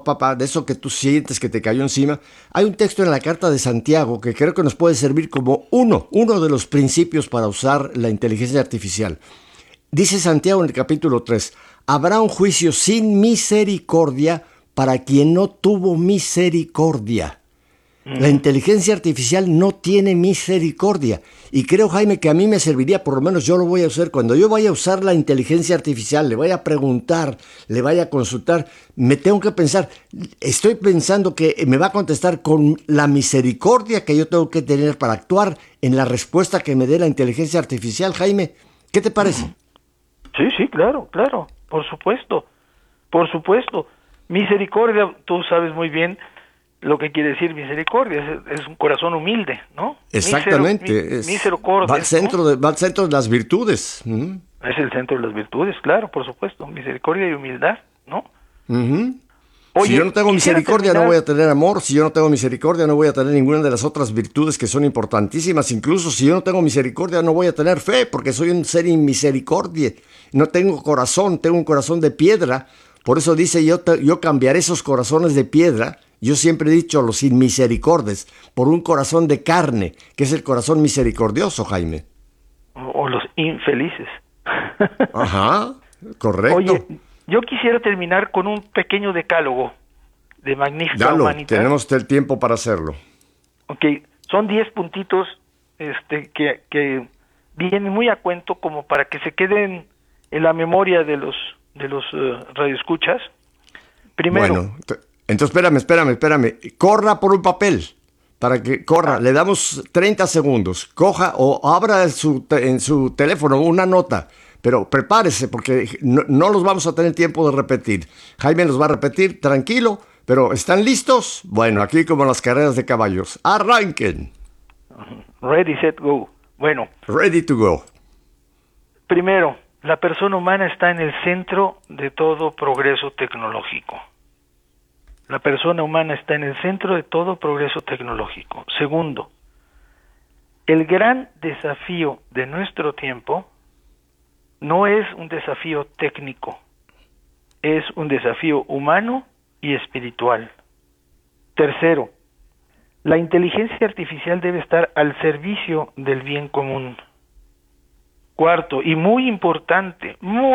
de eso que tú sientes que te cayó encima, hay un texto en la carta de Santiago que creo que nos puede servir como uno de los principios para usar la inteligencia artificial. Dice Santiago en el capítulo 3, habrá un juicio sin misericordia para quien no tuvo misericordia. La inteligencia artificial no tiene misericordia. Y creo, Jaime, que a mí me serviría, por lo menos yo lo voy a usar, cuando yo vaya a usar la inteligencia artificial, le vaya a preguntar, le vaya a consultar, me tengo que pensar, estoy pensando que me va a contestar con la misericordia que yo tengo que tener para actuar en la respuesta que me dé la inteligencia artificial. Jaime, ¿qué te parece? Sí, claro, por supuesto. Misericordia, tú sabes muy bien lo que quiere decir misericordia, es un corazón humilde, ¿no? Exactamente. Misericordia. Va al centro de las virtudes. Es el centro de las virtudes, claro, por supuesto. Misericordia y humildad, ¿no? Oye, si yo no tengo misericordia, no voy a tener amor. Si yo no tengo misericordia, no voy a tener ninguna de las otras virtudes que son importantísimas. Incluso si yo no tengo misericordia, no voy a tener fe, porque soy un ser sin misericordia. No tengo corazón, tengo un corazón de piedra. Por eso dice, yo cambiaré esos corazones de piedra. Yo siempre he dicho los sin misericordias por un corazón de carne, que es el corazón misericordioso, Jaime. O los infelices. Ajá, correcto. Oye, yo quisiera terminar con un pequeño decálogo de Magnífica Humanidad. Tenemos el tiempo para hacerlo. Ok, son 10 puntitos que vienen muy a cuento como para que se queden en la memoria de los radioescuchas. Primero. Bueno, entonces espérame. Corra por un papel. Para que corra, le damos 30 segundos. Coja o abra en su teléfono una nota. Pero prepárese porque no los vamos a tener tiempo de repetir. Jaime los va a repetir, tranquilo. Pero ¿están listos? Bueno, aquí como las carreras de caballos. ¡Arranquen! Ready, set, go. Bueno. Ready to go. Primero, la persona humana está en el centro de todo progreso tecnológico. La persona humana está en el centro de todo progreso tecnológico. Segundo, el gran desafío de nuestro tiempo no es un desafío técnico, es un desafío humano y espiritual. Tercero, la inteligencia artificial debe estar al servicio del bien común. Cuarto, y muy importante,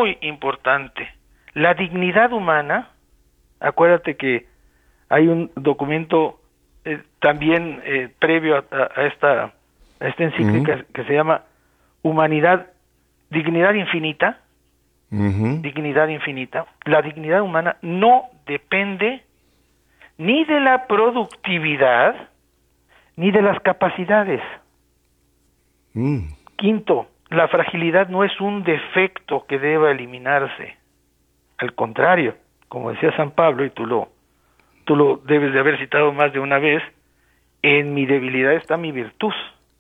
la dignidad humana. Acuérdate que hay un documento también previo a esta encíclica que se llama Dignidad Infinita. Dignidad Infinita. La dignidad humana no depende ni de la productividad ni de las capacidades. Quinto, la fragilidad no es un defecto que deba eliminarse. Al contrario, como decía San Pablo, y tú lo debes de haber citado más de una vez, en mi debilidad está mi virtud.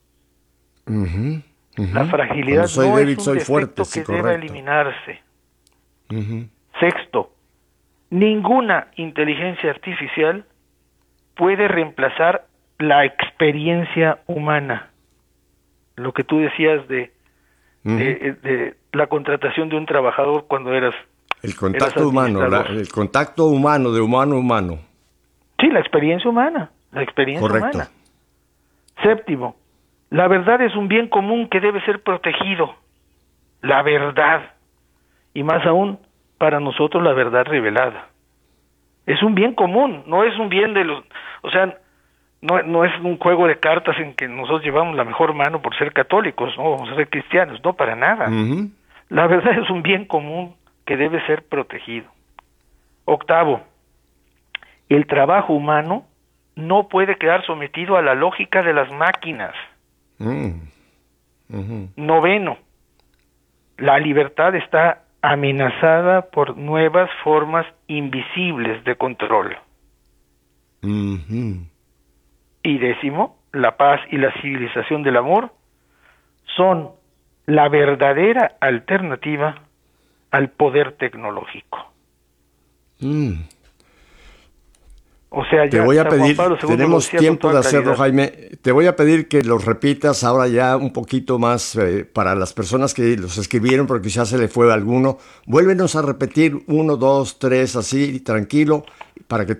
La fragilidad no débil, es un defecto fuerte, sí, que deba eliminarse. Sexto, ninguna inteligencia artificial puede reemplazar la experiencia humana. Lo que tú decías de la contratación de un trabajador cuando eras el contacto humano, el contacto humano, de humano a humano. Sí, la experiencia humana. Correcto. Séptimo, la verdad es un bien común que debe ser protegido. La verdad. Y más aún, para nosotros la verdad revelada. Es un bien común, no es un bien de los... O sea, no es un juego de cartas en que nosotros llevamos la mejor mano por ser católicos, no, por ser cristianos, no, para nada. La verdad es un bien común que debe ser protegido. Octavo, el trabajo humano no puede quedar sometido a la lógica de las máquinas. Noveno, la libertad está amenazada por nuevas formas invisibles de control. Y décimo, la paz y la civilización del amor son la verdadera alternativa al poder tecnológico. O sea, te voy a pedir, tenemos tiempo de hacerlo, Jaime, te voy a pedir que los repitas ahora ya un poquito más para las personas que los escribieron, porque quizás se le fue alguno. Vuélvenos a repetir 1, 2, 3, así, tranquilo, para que